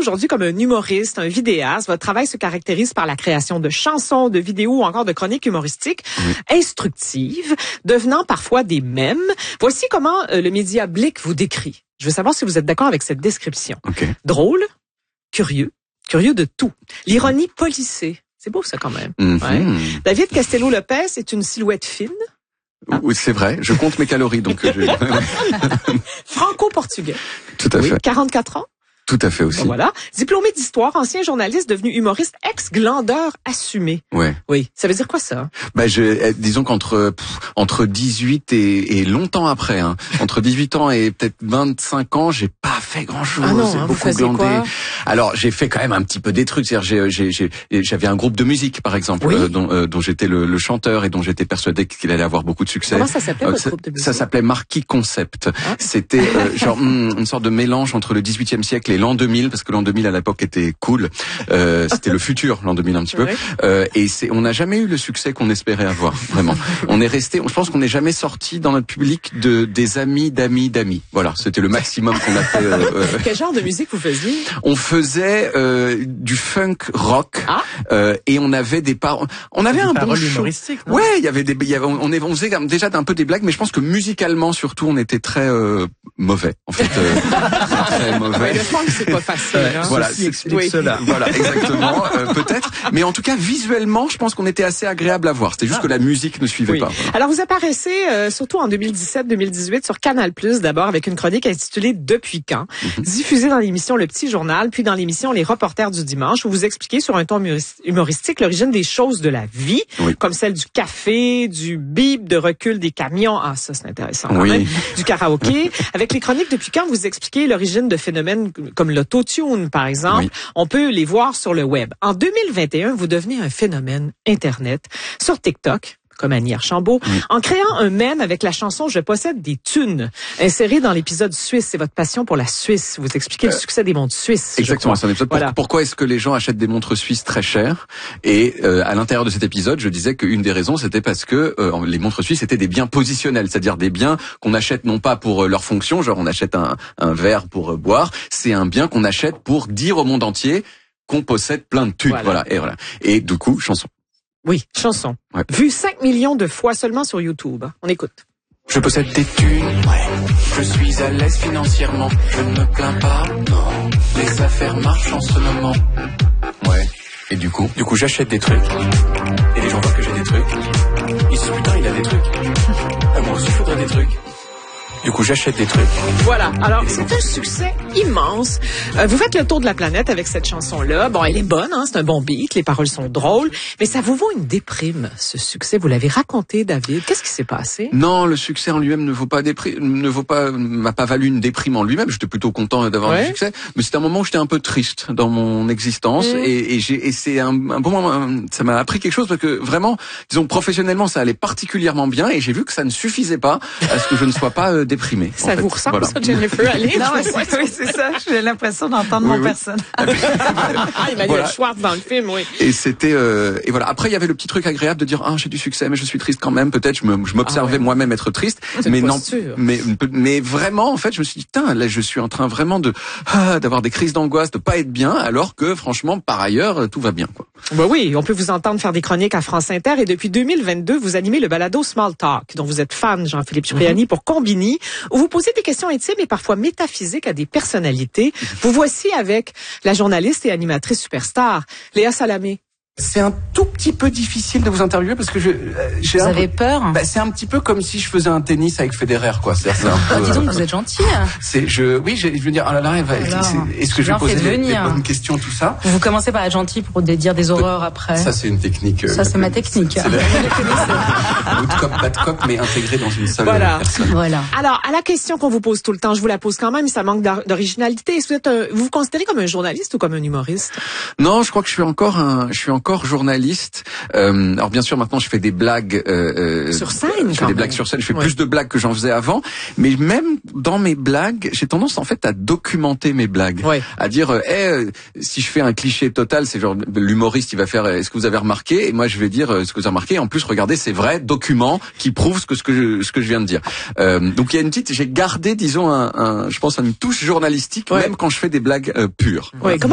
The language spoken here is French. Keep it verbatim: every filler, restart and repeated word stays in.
aujourd'hui comme un humoriste, un vidéaste. Votre travail se caractérise par la création de chansons, de vidéos ou encore de chroniques humoristiques oui. instructives, devenant parfois des mèmes. Voici comment euh, le média Blick vous décrit. Je veux savoir si vous êtes d'accord avec cette description. Okay. Drôle, curieux, curieux de tout. L'ironie polissée. C'est beau ça quand même. Mm-hmm. Ouais. David Castello-Lopez est une silhouette fine. Ah. Oui, c'est vrai. Je compte mes calories, donc. Je... Franco-portugais. Tout à oui, fait. quarante-quatre ans. Tout à fait aussi. Bon, voilà. Diplômé d'histoire, ancien journaliste, devenu humoriste, ex-glandeur assumé. Ouais. Oui. Ça veut dire quoi ça? Bah, je, disons qu'entre pff, entre dix-huit et, et longtemps après, hein, entre dix-huit ans et peut-être vingt-cinq ans, j'ai pas fait grand-chose. Ah non, j'ai hein, beaucoup vous glandé. Quoi? Alors j'ai fait quand même un petit peu des trucs. C'est-à-dire, j'ai, j'ai, j'ai, j'avais un groupe de musique, par exemple, oui. euh, dont, euh, dont j'étais le, le chanteur et dont j'étais persuadé qu'il allait avoir beaucoup de succès. Comment ça s'appelait euh, votre ça, groupe de musique? Ça s'appelait Marquis Concept. Ah. C'était euh, genre mm, une sorte de mélange entre le dix-huitième siècle et l'an deux mille, parce que l'an deux mille à l'époque était cool. Euh, c'était le futur, l'an deux mille un petit peu. Oui. Euh, et c'est, on n'a jamais eu le succès qu'on espérait avoir, vraiment. On est resté, je pense qu'on n'est jamais sorti dans notre public de des amis d'amis d'amis. Voilà, c'était le maximum qu'on a fait. Euh, euh, Quel genre de musique vous faisiez? On faisait euh, du funk rock ah. euh, et on avait des paroles. On avait des un bon show. Non ouais, il y avait des, il y avait, on, on, on faisait déjà un peu des blagues, mais je pense que musicalement surtout, on était très euh, mauvais. En fait, euh, très, très mauvais. Ouais, le funk c'est pas facile. Ouais, hein. Voilà, ceci explique oui. cela. Voilà, exactement, euh, peut-être. Mais en tout cas, visuellement, je pense qu'on était assez agréable à voir. C'était juste ah. que la musique ne suivait oui. pas. Voilà. Alors, vous apparaissez euh, surtout en deux mille dix-sept deux mille dix-huit sur Canal+, d'abord avec une chronique intitulée Depuis quand, mm-hmm. diffusée dans l'émission Le Petit Journal, puis dans l'émission Les Reporters du dimanche, où vous expliquez sur un ton humoristique l'origine des choses de la vie, oui. comme celle du café, du bip de recul des camions. Ah, ça, c'est intéressant quand oui. même. Du karaoké. Avec les chroniques Depuis quand, vous expliquez l'origine de phénomènes comme l'autotune, par exemple. Oui. On peut les voir sur le web. En deux mille vingt et un, vous devenez un phénomène Internet sur TikTok, comme Annie Archambault, oui. en créant un mème avec la chanson « Je possède des thunes », inséré dans l'épisode Suisse. C'est votre passion pour la Suisse. Vous expliquez euh, le succès des montres suisses. Exactement, c'est un épisode. Voilà. Pourquoi est-ce que les gens achètent des montres suisses très chères? Et euh, à l'intérieur de cet épisode, je disais qu'une des raisons, c'était parce que euh, les montres suisses étaient des biens positionnels, c'est-à-dire des biens qu'on achète non pas pour euh, leur fonction, genre on achète un, un verre pour euh, boire, c'est un bien qu'on achète pour dire au monde entier qu'on possède plein de thunes. Voilà. voilà. Et voilà. Et du coup, chanson. Oui, chanson. Ouais. Vue cinq millions de fois seulement sur YouTube. On écoute. Je possède des thunes, ouais. Je suis à l'aise financièrement. Je ne me plains pas, non. Les affaires marchent en ce moment. Ouais. Et du coup, du coup, j'achète des trucs. Et les gens voient que j'ai des trucs. Ils se disent, putain, il a des trucs. Ah, moi aussi, il faudrait des trucs. Du coup, j'achète des trucs. Voilà. Alors, c'est un succès immense. Euh, vous faites le tour de la planète avec cette chanson-là. Bon, elle est bonne, hein, c'est un bon beat, les paroles sont drôles, mais ça vous vaut une déprime, ce succès. Vous l'avez raconté, David. Qu'est-ce qui s'est passé? Non, le succès en lui-même ne vaut pas dépri- ne vaut pas, m'a pas valu une déprime en lui-même. J'étais plutôt content d'avoir ouais. du succès, mais c'était un moment où j'étais un peu triste dans mon existence mmh. et, et j'ai, et c'est un, un bon moment. Ça m'a appris quelque chose parce que vraiment, disons professionnellement, ça allait particulièrement bien et j'ai vu que ça ne suffisait pas à ce que je ne sois pas euh, déprimé. Ça vous ressemble, voilà. ça, Jennifer? Allez, non, mais c'est, oui, c'est ça. J'ai l'impression d'entendre oui, mon oui. personnage. ah, Emmanuel voilà. Schwartz dans le film, oui. Et c'était, euh, et voilà. Après, il y avait le petit truc agréable de dire, ah, j'ai du succès, mais je suis triste quand même. Peut-être, je, me, je m'observais ah, ouais. moi-même être triste. C'est mais non, posture. mais, mais vraiment, en fait, je me suis dit, putain, là, je suis en train vraiment de, ah, d'avoir des crises d'angoisse, de pas être bien, alors que, franchement, par ailleurs, tout va bien, quoi. Bah oui, on peut vous entendre faire des chroniques à France Inter et depuis deux mille vingt-deux, vous animez le balado Small Talk, dont vous êtes fan, Jean-Philippe Cipriani, mm-hmm. pour Combini, où vous posez des questions intimes et parfois métaphysiques à des personnalités. Vous voici avec la journaliste et animatrice superstar, Léa Salamé. C'est un tout petit peu difficile de vous interviewer parce que je, euh, j'ai vous un avez peu, peur bah, c'est un petit peu comme si je faisais un tennis avec Federer, quoi. C'est, c'est un peu, ah, dis donc, vous êtes gentil. C'est, je, oui, je, je veux dire, oh là là, elle va, Alors, c'est, est-ce que je vais poser les, les bonnes questions, tout ça? Vous commencez par être gentil pour dire des horreurs après. Ça, c'est une technique. Ça, c'est ma technique. C'est la... Good cop, bad cop, mais intégré dans une seule voilà. personne. Voilà. Alors, à la question qu'on vous pose tout le temps, je vous la pose quand même, ça manque d'originalité. Est-ce que vous êtes un, vous vous considérez comme un journaliste ou comme un humoriste? Non, je crois que je suis encore un, je suis encore journaliste. Euh, alors bien sûr maintenant je fais des blagues euh, sur scène. Je fais des même. blagues sur scène. Je fais ouais. plus de blagues que j'en faisais avant. Mais même dans mes blagues, j'ai tendance en fait à documenter mes blagues, ouais. à dire, euh, hey, si je fais un cliché total, c'est genre l'humoriste il va faire, est-ce que vous avez remarqué? Et moi je vais dire euh, ce que vous avez remarqué. En plus regardez, c'est vrai, document qui prouve ce que ce que je, ce que je viens de dire. Euh, donc il y a une petite, j'ai gardé disons un, un je pense une touche journalistique ouais. même quand je fais des blagues euh, pures. Ouais,